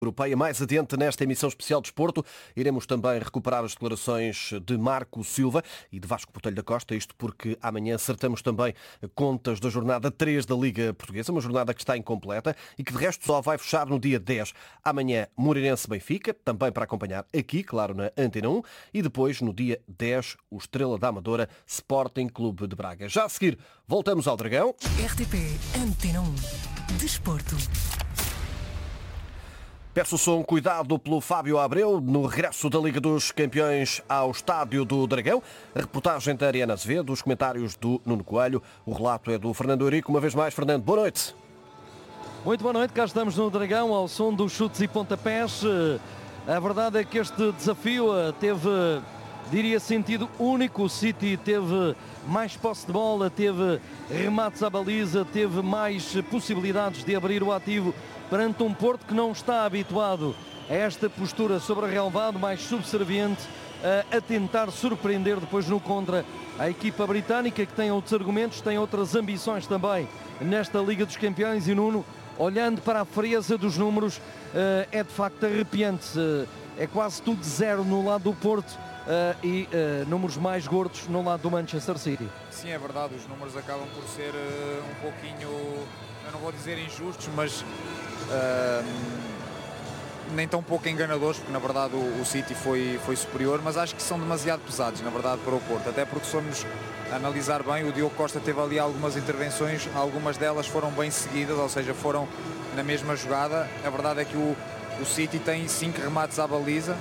Europeia. Mais adiante nesta emissão especial de Desporto, iremos também recuperar as declarações de Marco Silva e de Vasco Botelho da Costa, isto porque amanhã acertamos também contas da jornada 3 da Liga Portuguesa, uma jornada que está incompleta e que de resto só vai fechar no dia 10. Amanhã Moreirense-Benfica, também para acompanhar aqui, claro, na Antena 1, e depois no dia 10 o Estrela da Amadora Sporting Clube de Braga. Já a seguir, voltamos ao Dragão. RTP Antena 1 Desporto. Peço o som cuidado pelo Fábio Abreu no regresso da Liga dos Campeões ao Estádio do Dragão. A reportagem da Ariana Azevedo, os comentários do Nuno Coelho. O relato é do Fernando Eurico. Uma vez mais, Fernando, boa noite. Muito boa noite, cá estamos no Dragão ao som dos chutes e pontapés. A verdade é que este desafio teve, diria, sentido único. O City teve mais posse de bola, teve remates à baliza, teve mais possibilidades de abrir o ativo perante um Porto que não está habituado a esta postura sobre a relvado, mais subserviente, a tentar surpreender depois no contra a equipa britânica, que tem outros argumentos, tem outras ambições também nesta Liga dos Campeões. E Nuno, olhando para a frieza dos números, é de facto arrepiante. É quase tudo zero no lado do Porto e números mais gordos no lado do Manchester City. Sim, é verdade, os números acabam por ser um pouquinho, eu não vou dizer injustos, mas nem tão pouco enganadores, porque na verdade o City foi superior, mas acho que são demasiado pesados, na verdade, para o Porto, até porque se formos analisar bem, o Diogo Costa teve ali algumas intervenções, algumas delas foram bem seguidas, ou seja, foram na mesma jogada. A verdade é que o City tem 5 remates à baliza,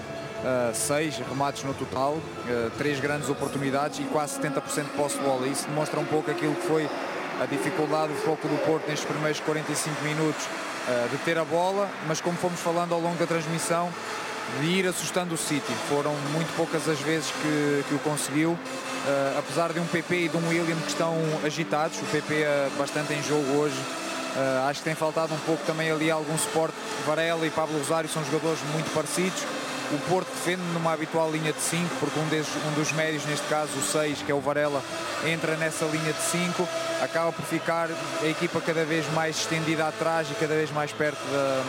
6 remates no total, 3 grandes oportunidades e quase 70% de posse de bola. Isso demonstra um pouco aquilo que foi a dificuldade, o foco do Porto nestes primeiros 45 minutos de ter a bola, mas como fomos falando ao longo da transmissão, de ir assustando o City. Foram muito poucas as vezes que o conseguiu, apesar de um PP e de um William que estão agitados. O PP é bastante em jogo hoje. Acho que tem faltado um pouco também ali algum suporte. Varela e Pablo Rosário são jogadores muito parecidos. O Porto defende numa habitual linha de 5, porque um dos médios, neste caso o 6, que é o Varela, entra nessa linha de 5, acaba por ficar a equipa cada vez mais estendida atrás e cada vez mais perto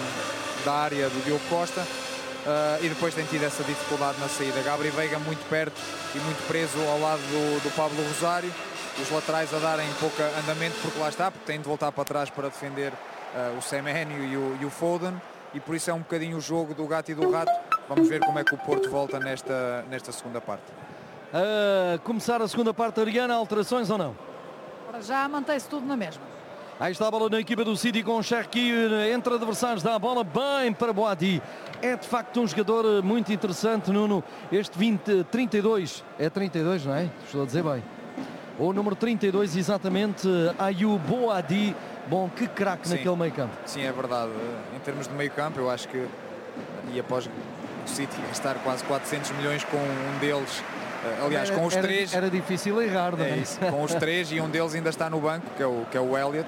da área do Diogo Costa, e depois tem tido essa dificuldade na saída. Gabriel Veiga muito perto e muito preso ao lado do Pablo Rosário, os laterais a darem pouco andamento, porque lá está, porque têm de voltar para trás para defender o Semenyo e o Foden, e por isso é um bocadinho o jogo do gato e do rato. Vamos ver como é que o Porto volta nesta segunda parte. Começar a segunda parte, Ariana, alterações ou não? Para já mantém-se tudo na mesma. Aí está a bola na equipa do City com o Cherki entre adversários, dá a bola bem para Boadi. É de facto um jogador muito interessante, Nuno. Este 32, é 32, não é? Estou a dizer bem. O número 32, exatamente, Ayoub Boadi. Bom, que craque naquele meio campo. Sim, é verdade. Em termos de meio campo, eu acho que, e após o City gastar quase 400 milhões com um deles, aliás, com os 3... Era difícil errar, não é? Isso, com os 3 e um deles ainda está no banco, que é o Elliott.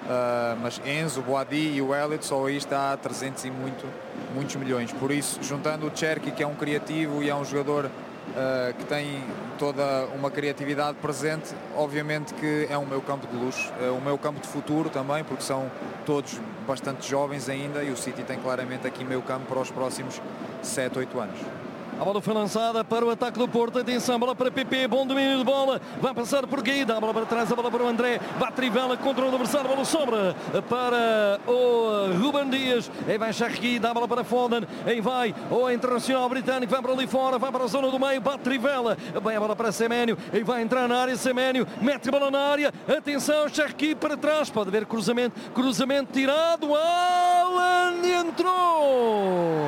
Mas Enzo, Boadi e o Elliott, só aí está a 300 e muitos milhões. Por isso, juntando o Cherki, que é um criativo e é um jogador que tem toda uma criatividade presente, obviamente que é um meio campo de luxo, um meio campo de futuro também, porque são todos bastante jovens ainda e o City tem claramente aqui meio campo para os próximos 7, 8 anos. A bola foi lançada para o ataque do Porto. Atenção, bola para PP, bom domínio de bola. Vai passar por aqui, dá a bola para trás, a bola para o André. Bate Trivela contra o adversário, a bola sobra para o Ruben Dias. Aí vai Cherki, dá a bola para Foden. Aí vai o Internacional Britânico, vai para ali fora, vai para a zona do meio, bate Trivela. Bem a bola para Semenyo, aí vai entrar na área Semenyo, mete a bola na área. Atenção, Cherki para trás, pode haver cruzamento tirado. Alan entrou!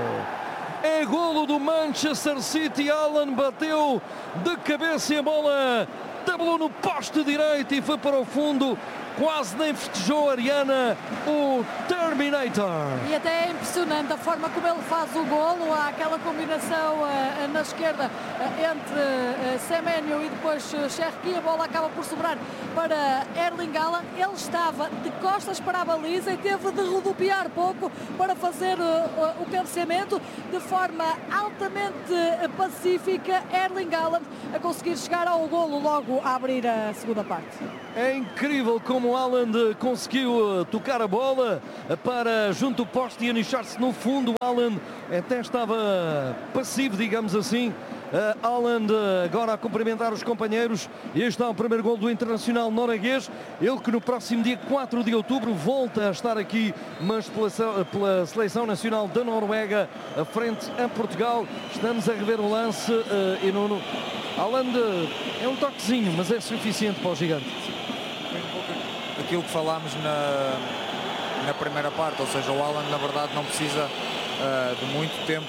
É golo do Manchester City. Alan bateu de cabeça e a bola tabelou no poste direito e foi para o fundo. Quase nem festejou, Ariana, o Terminator. E até é impressionante a forma como ele faz o golo. Há aquela combinação na esquerda entre Semenyo e depois Cherki. A bola acaba por sobrar para Erling Haaland. Ele estava de costas para a baliza e teve de rodopiar pouco para fazer o cabeceamento de forma altamente pacífica. Erling Haaland a conseguir chegar ao golo logo a abrir a segunda parte. É incrível como como Haaland conseguiu tocar a bola para junto do poste e anichar-se no fundo. Haaland até estava passivo, digamos assim. Haaland agora a cumprimentar os companheiros. E este é o primeiro gol do internacional norueguês. Ele que no próximo dia 4 de outubro volta a estar aqui, mas pela seleção nacional da Noruega, à frente a Portugal. Estamos a rever o lance e Nuno. Haaland é um toquezinho, mas é suficiente para o gigante. Foi um pouco aquilo que falámos na primeira parte, ou seja, o Haaland na verdade não precisa de muito tempo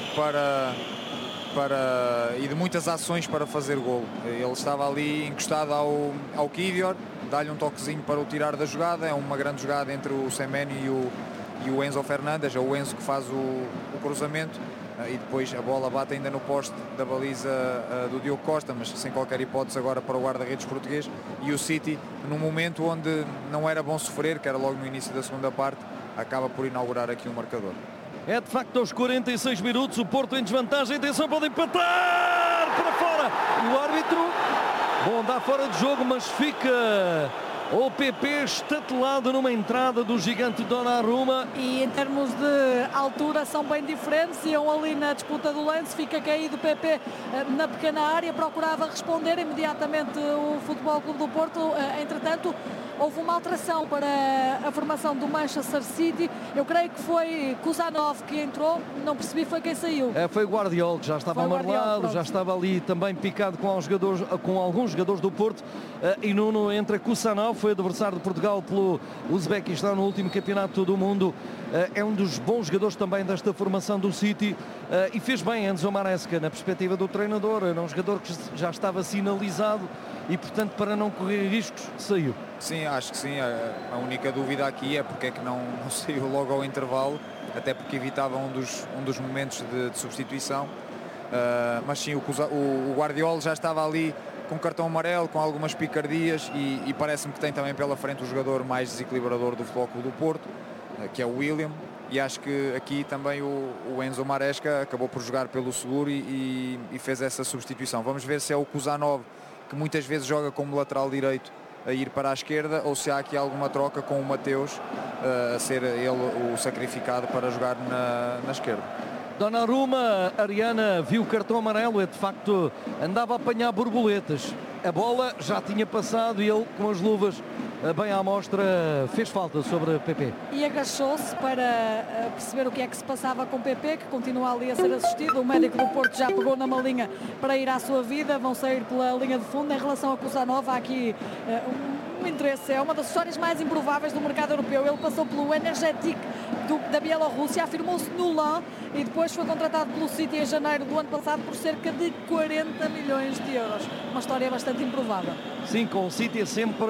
e de muitas ações para fazer golo. Ele estava ali encostado ao Kivior, dá-lhe um toquezinho para o tirar da jogada. É uma grande jogada entre o Semenyo e o Enzo Fernandes. É o Enzo que faz o cruzamento e depois a bola bate ainda no poste da baliza do Diogo Costa, mas sem qualquer hipótese agora para o guarda-redes português. E o City, num momento onde não era bom sofrer, que era logo no início da segunda parte, acaba por inaugurar aqui um marcador. É de facto aos 46 minutos, o Porto em desvantagem, atenção, pode empatar para fora. E o árbitro, bom, dá fora de jogo, mas fica o PP estatelado numa entrada do gigante Donnarumma. E em termos de altura são bem diferentes, iam ali na disputa do lance, fica caído o PP na pequena área, procurava responder imediatamente o Futebol Clube do Porto. Entretanto, houve uma alteração para a formação do Manchester City. Eu creio que foi Kuzanov que entrou, não percebi foi quem saiu. Foi o Guardiola, que já estava amarelado, já estava ali também picado com alguns jogadores do Porto. E Nuno entra Kuzanov, foi adversário de Portugal pelo Uzbequistão no último campeonato do mundo. É um dos bons jogadores também desta formação do City e fez bem Enzo Maresca na perspectiva do treinador. Era um jogador que já estava sinalizado e, portanto, para não correr riscos, saiu. Sim, acho que sim. A única dúvida aqui é porque é que não saiu logo ao intervalo, até porque evitava um dos momentos de substituição. Mas sim, o Guardiola já estava ali com cartão amarelo, com algumas picardias e parece-me que tem também pela frente o jogador mais desequilibrador do Futebol Clube do Porto, que é o William. E acho que aqui também o Enzo Maresca acabou por jogar pelo seguro e fez essa substituição. Vamos ver se é o Kuzanov, que muitas vezes joga como lateral direito, a ir para a esquerda, ou se há aqui alguma troca com o Mateus a ser ele o sacrificado para jogar na esquerda. Donnarumma, Ariana, viu o cartão amarelo, de facto andava a apanhar borboletas. A bola já tinha passado e ele, com as luvas bem à mostra, fez falta sobre PP. E agachou-se para perceber o que é que se passava com PP, que continua ali a ser assistido. O médico do Porto já pegou na malinha para ir à sua vida, vão sair pela linha de fundo. Em relação a Kuzanov, há aqui um interesse, é uma das histórias mais improváveis do mercado europeu. Ele passou pelo Energetic da Bielorrússia, afirmou-se no LAN e depois foi contratado pelo City em janeiro do ano passado por cerca de 40 milhões de euros. Uma história bastante improvável. Sim, com o City é sempre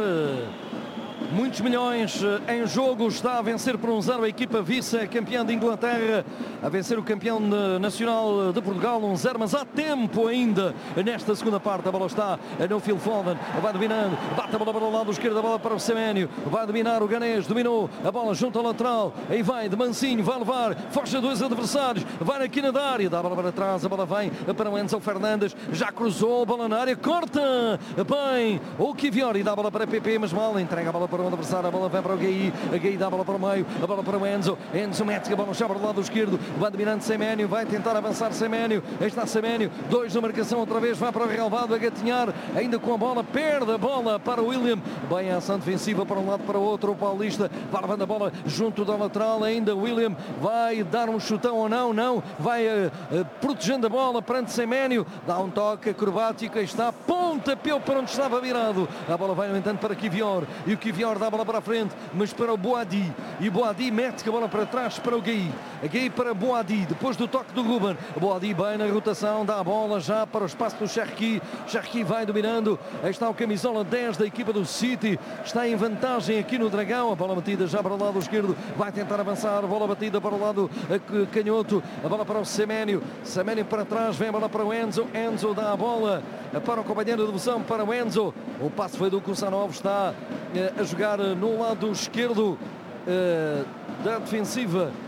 muitos milhões em jogo. Está a vencer por 1-0 a equipa vice-campeã de Inglaterra, a vencer o campeão nacional de Portugal 1-0, mas há tempo ainda nesta segunda parte. A bola está no Phil Foden, vai dominando, bate a bola para o lado esquerdo, a bola para o Semenyo, vai dominar o ganês, dominou a bola junto ao lateral, aí vai de mansinho, vai levar, foge a dois adversários, vai na quina da área, dá a bola para trás, a bola vem para o Enzo Fernandes, já cruzou a bola na área, corta bem o Kivior e dá a bola para PP, mas mal, entrega a bola para o adversário, a bola vai para o Gueye, a Gueye dá a bola para o meio, a bola para o Enzo mete a bola já para o lado esquerdo, vai dominando Semenyo, vai tentar avançar Semenyo, aí está Semenyo, dois na marcação outra vez, vai para o relvado a gatinhar, ainda com a bola, perde a bola para o William, bem a ação defensiva para um lado para o outro, o paulista vai levando a bola junto da lateral, ainda William vai dar um chutão ou não, vai protegendo a bola perante Semenyo, dá um toque acrobático, aí está, pontapé para onde estava virado, a bola vai no entanto para Kivior, e o Kivior dá a bola para a frente, mas para o Boadi, e Boadi mete a bola para trás para o Gueye, a Gueye para Boadi, depois do toque do Ruben, Boadi bem na rotação, dá a bola já para o espaço do Cherki vai dominando, aí está o camisola 10 da equipa do City, está em vantagem aqui no Dragão, a bola batida já para o lado esquerdo, vai tentar avançar, a bola batida para o lado canhoto, a bola para o Semenyo para trás, vem a bola para o Enzo dá a bola para o companheiro de devolução, para o Enzo, o passe foi do Kuzanov, está a jogar no lado esquerdo da defensiva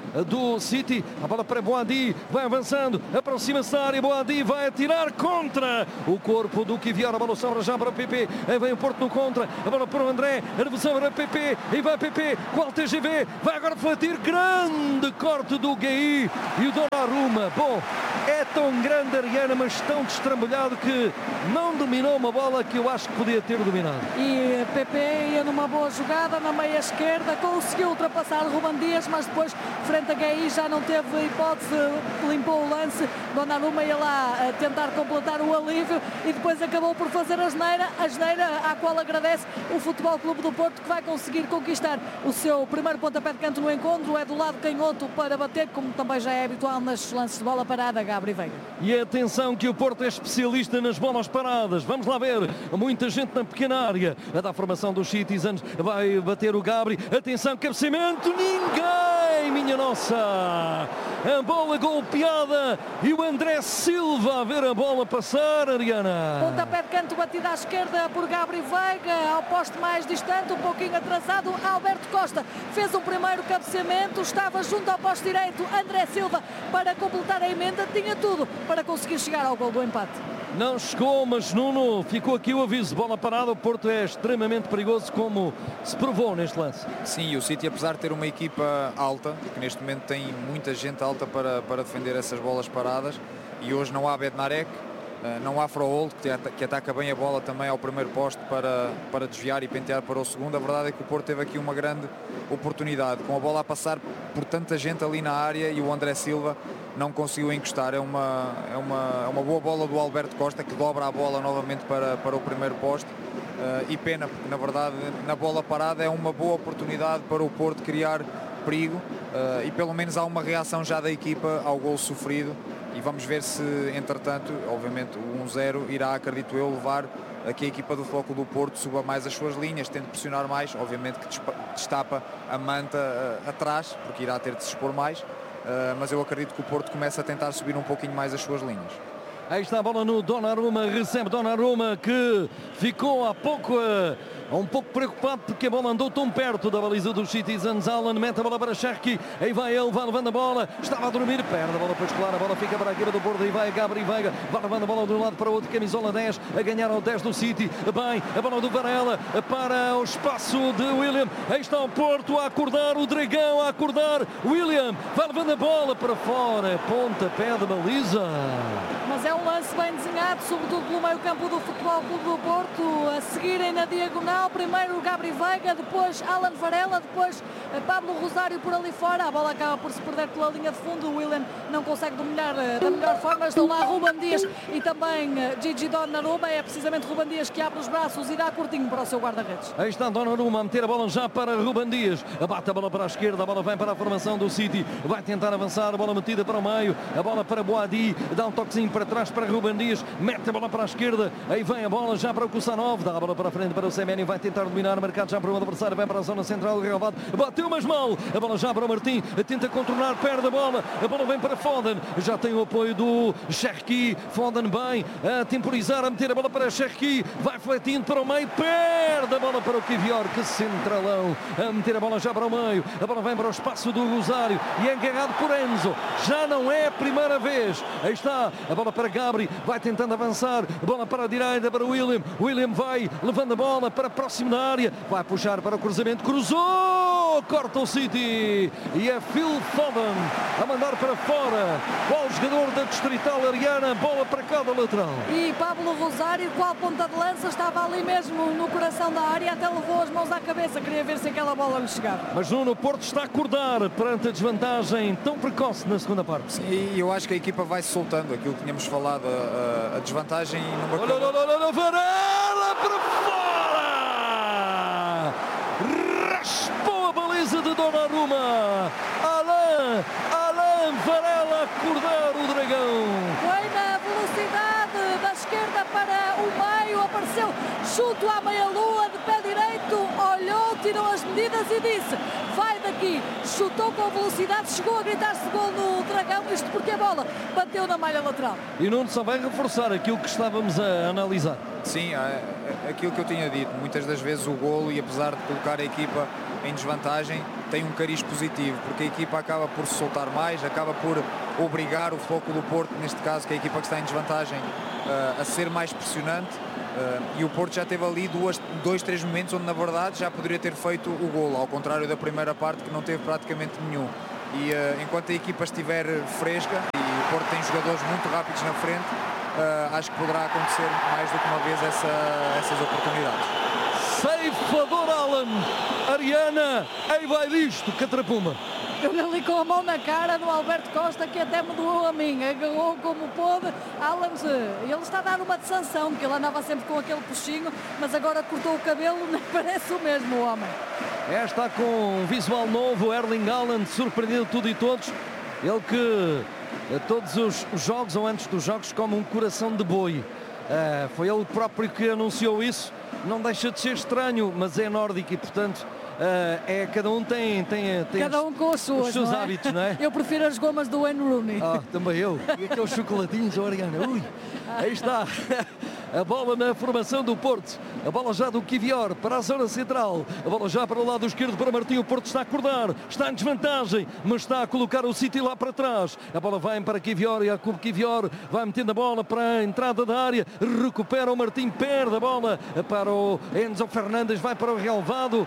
do City. A bola para Boadi, vai avançando, aproxima-se da área. Boadi vai atirar contra o corpo do Kivior. A bola sobra já para o PP. Aí vem o Porto no contra. A bola para o André. A reversão para o PP. E vai PP com o TGV. Vai agora flatir. Grande corte do Gueye e o Donnarumma. Bom, é tão grande a Ariana, mas tão destrambulhado que não dominou uma bola que eu acho que podia ter dominado. E PP ia numa boa jogada na meia esquerda, conseguiu ultrapassar Ruben Dias, mas depois frente a Gueye já não teve hipótese, limpou o lance. Donnarumma ia lá tentar completar o alívio e depois acabou por fazer a asneira à qual agradece o Futebol Clube do Porto, que vai conseguir conquistar o seu primeiro pontapé de canto no encontro. É do lado canhoto para bater, como também já é habitual nas lances de bola parada, Gabri Veiga. E atenção que o Porto é especialista nas bolas paradas. Vamos lá ver, muita gente na pequena área. A da formação dos Citizens, vai bater o Gabri. Atenção, cabeceamento, ninguém, minha nossa. A bola golpeada e o André Silva a ver a bola passar, Ariana. Pontapé de canto batido à esquerda por Gabri Veiga, ao poste mais distante, um pouquinho atrasado. Alberto Costa fez um primeiro cabeceamento, estava junto ao poste direito. André Silva para completar a emenda, tinha tudo para conseguir chegar ao gol do empate. Não chegou, mas Nuno, ficou aqui o aviso. Bola parada, o Porto é extremamente perigoso, como se provou neste lance. Sim, o City, apesar de ter uma equipa alta, que neste momento tem muita gente alta para defender essas bolas paradas, e hoje não há Bednarek, não há Froholt, que ataca bem a bola também ao primeiro poste para desviar e pentear para o segundo. A verdade é que o Porto teve aqui uma grande oportunidade, com a bola a passar por tanta gente ali na área, e o André Silva não conseguiu encostar. É uma boa bola do Alberto Costa, que dobra a bola novamente para o primeiro poste, e pena, porque na verdade na bola parada é uma boa oportunidade para o Porto criar perigo, e pelo menos há uma reação já da equipa ao gol sofrido, e vamos ver se entretanto, obviamente o 1-0 irá, acredito eu, levar a que a equipa do Futebol Clube do Porto suba mais as suas linhas, tente pressionar mais, obviamente que destapa a manta atrás, porque irá ter de se expor mais. Mas eu acredito que o Porto começa a tentar subir um pouquinho mais as suas linhas. Aí está a bola no Donnarumma, recebe Donnarumma, que ficou há pouco um pouco preocupado porque a bola andou tão perto da baliza dos Citizens. Alan mete a bola para Cherki, aí vai ele, vai levando a bola, estava a dormir, perde a bola para escolar, a bola fica para a equipa do Porto, aí vai Gabri Veiga, vai levando a bola de um lado para o outro, camisola 10, a ganhar ao 10 do City, bem, a bola do Varela para o espaço de William, aí está o Porto a acordar, o Dragão a acordar, William vai levando a bola para fora, pontapé de baliza. Mas é um lance bem desenhado, sobretudo pelo meio campo do Futebol Clube do Porto, a seguirem na diagonal. Primeiro o Gabri Veiga, depois Alan Varela, depois Pablo Rosário por ali fora. A bola acaba por se perder pela linha de fundo. O William não consegue dominar da melhor forma. Estão lá Ruben Dias e também Gigi Donnarumma. É precisamente Ruben Dias que abre os braços e dá curtinho para o seu guarda-redes. Aí está Donnarumma a meter a bola já para Ruben Dias. Abate a bola para a esquerda, a bola vem para a formação do City. Vai tentar avançar, a bola metida para o meio. A bola para Boadi, dá um toquezinho para trás para Ruben Dias. Mete a bola para a esquerda. Aí vem a bola já para o Kusanov. Dá a bola para a frente para o Semenyo. Vai tentar dominar, marcado já para o adversário. Vai para a zona central do relevado. Bateu, mas mal. A bola já para o Martim. Tenta contornar, perde a bola. A bola vem para Foden. Já tem o apoio do Cherki. Foden bem a temporizar, a meter a bola para Cherki. Vai fletindo para o meio. Perde a bola para o Kivior. Que centralão. A meter a bola já para o meio. A bola vem para o espaço do Rosário. E é encarregado por Enzo. Já não é a primeira vez. Aí está a bola para Gabri. Vai tentando avançar. A bola para a direita para William. William vai levando a bola para próximo da área. Vai puxar para o cruzamento. Cruzou! Corta o City. E é Phil Foden a mandar para fora. Qual jogador da Distrital Ariana? Bola para cada lateral. E Pablo Rosário, qual ponta de lança, estava ali mesmo no coração da área. Até levou as mãos à cabeça. Queria ver se aquela bola lhe chegava. Mas Nuno, Porto está a acordar perante a desvantagem tão precoce na segunda parte. Sim, e eu acho que a equipa vai se soltando. Aquilo que tínhamos falado, a desvantagem numa... Olha, Varela para fora! Raspou a baliza de Donnarumma. Alain Varela a acordar o Dragão. Foi na velocidade da esquerda para o meio, apareceu chuto à meia-lua de pé direito, olhou, tirou as medidas e disse: vai daqui. Chutou com velocidade, chegou a gritar-se gol no Dragão, isto porque a bola bateu na malha lateral. E Nuno só vai reforçar aquilo que estávamos a analisar. Sim, aquilo que eu tinha dito, muitas das vezes o golo, e apesar de colocar a equipa em desvantagem, tem um cariz positivo, porque a equipa acaba por se soltar mais, acaba por obrigar o Futebol do Porto, neste caso, que é a equipa que está em desvantagem, a ser mais pressionante, e o Porto já teve ali 2-3 momentos onde na verdade já poderia ter feito o golo, ao contrário da primeira parte que não teve praticamente nenhum. E enquanto a equipa estiver fresca e o Porto tem jogadores muito rápidos na frente, acho que poderá acontecer mais do que uma vez essas oportunidades. Ceifador Alan, Ariana, aí vai disto, Catrapuma. Ele ali com a mão na cara do Alberto Costa, que até me doeu a mim, agarrou como pôde. Alan, ele está a dar uma de sanção, porque ele andava sempre com aquele puxinho, mas agora cortou o cabelo, nem parece o mesmo o homem. Está com um visual novo, Erling Haaland, surpreendeu tudo e todos. Ele que a todos os jogos ou antes dos jogos come um coração de boi. Foi ele próprio que anunciou isso. Não deixa de ser estranho, mas é nórdico e portanto cada um tem cada um com as suas, os seus não é? hábitos, não é? Eu prefiro as gomas do Wayne Rooney. Também eu. E aqueles chocolatinhos, Ariana. Ui, aí está. A bola na formação do Porto. A bola já do Kivior para a zona central. A bola já para o lado esquerdo para Martim. O Porto está a acordar. Está em desvantagem, mas está a colocar o City lá para trás. A bola vai para Kivior e a Kivior vai metendo a bola para a entrada da área. Recupera o Martim, perde a bola para o Enzo Fernandes. Vai para o relevado.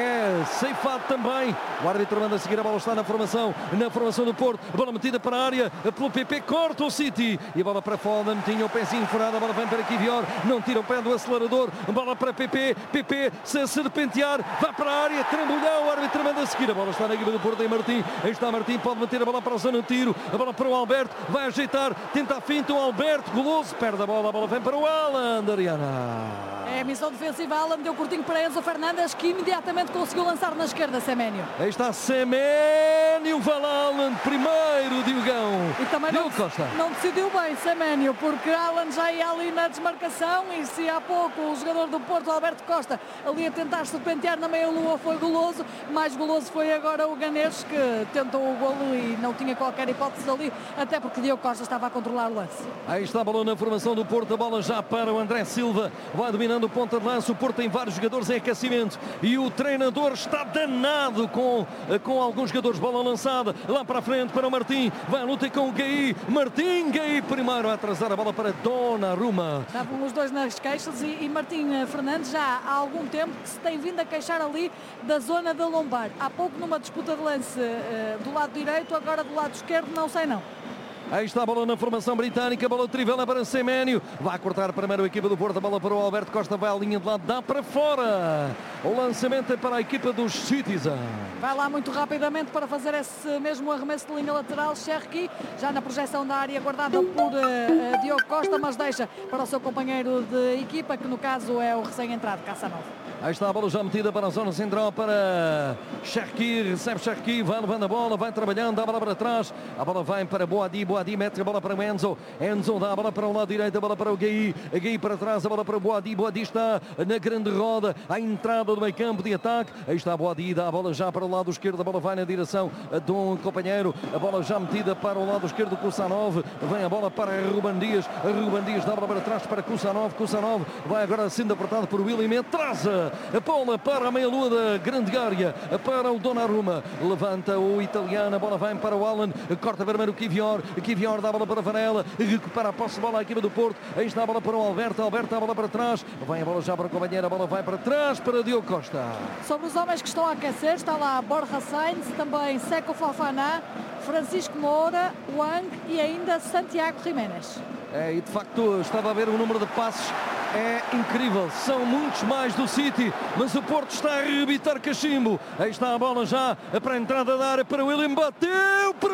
É ceifado também. O árbitro manda seguir. A bola está na formação do Porto. A bola metida para a área pelo PP. Corta o City. E a bola para fora. Tinha o pezinho furado. A bola vem para Kivior. Não tira o pé do acelerador. Bola para PP. PP se serpentear. Vai para a área. Trambolhão. O árbitro manda seguir. A bola está na equipa do Porto. Em Martim. Aí está Martim. Pode meter a bola para a zona de tiro. A bola para o Alberto. Vai ajeitar. Tenta a finta. O Alberto. Goloso. Perde a bola. A bola vem para o Alan. Ariana. É a missão defensiva. Alan deu curtinho para Enzo Fernandes, que imediatamente conseguiu lançar na esquerda Seménio. Aí está Seménio. Vai lá Alan. Primeiro. Diogão. E também não decidiu bem Seménio, porque Alan já ia ali na desmarcação e se há pouco o jogador do Porto, Alberto Costa, ali a tentar serpentear na meia-lua foi goloso. Mais goloso foi agora o Ganês, que tentou o golo e não tinha qualquer hipótese ali, até porque Diogo Costa estava a controlar o lance. Aí está a bola na formação do Porto, a bola já para o André Silva, vai dominando o ponta de lança. O Porto tem vários jogadores em aquecimento e o treinador está danado com alguns jogadores. Bola lançada lá para a frente para o Martim, vai a luta com o Gaí. Martim, Gaí primeiro a atrasar a bola para Donnarumma. Estavam os dois nas queixas e Martim Fernandes já há algum tempo que se tem vindo a queixar ali da zona da lombar. Há pouco numa disputa de lance do lado direito, agora do lado esquerdo, não sei não. Aí está a bola na formação britânica, a bola trivela para Seménio, vai cortar primeiro a equipa do Porto, a bola para o Alberto Costa, vai à linha de lado, dá para fora. O lançamento é para a equipa dos Citizen. Vai lá muito rapidamente para fazer esse mesmo arremesso de linha lateral, Cherki, já na projeção da área guardada por Diogo Costa, mas deixa para o seu companheiro de equipa, que no caso é o recém-entrado, Caçanova. Aí está a bola já metida para a zona central para Cherki, recebe Cherki, vai levando a bola, vai trabalhando, dá a bola para trás, a bola vai para Boadi, Boadi mete a bola para o Enzo, Enzo dá a bola para o lado direito, a bola para o Gaí, Gaí para trás, a bola para o Boadi, Boadi está na grande roda, à entrada do meio campo de ataque, aí está Boadi, dá a bola já para o lado esquerdo, a bola vai na direção de um companheiro, a bola já metida para o lado esquerdo, Kusanov, vem a bola para Ruben Dias dá a bola para trás para Kusanov vai agora sendo apertado por William, traz a bola para a meia-lua da grande área, para o Donnarumma, levanta o italiano, a bola vai para o Alan, corta vermelho o Kivior dá a bola para Varela, recupera a posse de bola à equipa do Porto, aí está a bola para o Alberto dá a bola para trás, vem a bola já para o companheiro, a bola vai para trás para Diogo Costa. Sobre os homens que estão a aquecer, está lá Borja Sainz, também Seco Fofana, Francisco Moura, Wang e ainda Santiago Jiménez. E de facto estava a ver o número de passes, é incrível, são muitos mais do City, mas o Porto está a arrebitar cachimbo. Aí está a bola já para a entrada da área para o William, bateu para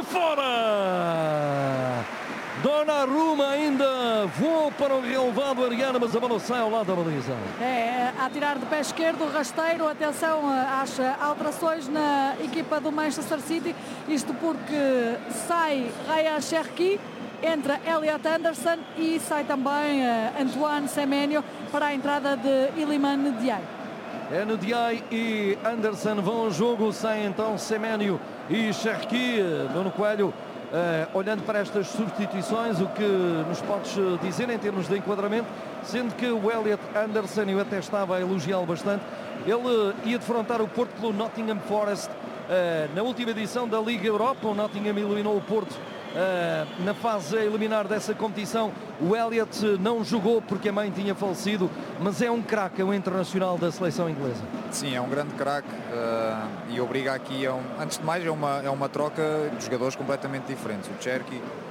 fora. Donnarumma ainda voou para o relevado Ariana, mas a bola sai ao lado da baliza. A tirar de pé esquerdo, rasteiro, atenção às alterações na equipa do Manchester City, isto porque sai Ryan Cherki, entra Elliot Anderson e sai também Antoine Seménio para a entrada de Iliman Ndiaye. Ndiaye e Anderson vão ao jogo, sai então Seménio e Cherki. Nuno Coelho olhando para estas substituições, o que nos podes dizer em termos de enquadramento, sendo que o Elliot Anderson, eu até estava a elogiá-lo bastante, ele ia defrontar o Porto pelo Nottingham Forest na última edição da Liga Europa. O Nottingham eliminou o Porto na fase a eliminar dessa competição. O Elliot não jogou porque a mãe tinha falecido, mas é um craque, é um internacional da seleção inglesa. Sim, é um grande craque e obriga aqui antes de mais é uma troca de jogadores completamente diferentes. O Cherki